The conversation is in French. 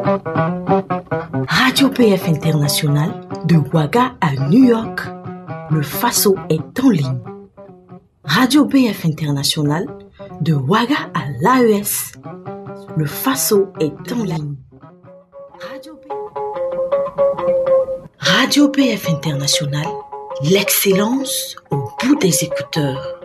Radio PF International, de Ouaga à New York, le Faso est en ligne. Radio PF International, de Ouaga à l'AES, le Faso est en ligne. Radio PF International, l'excellence au bout des écouteurs.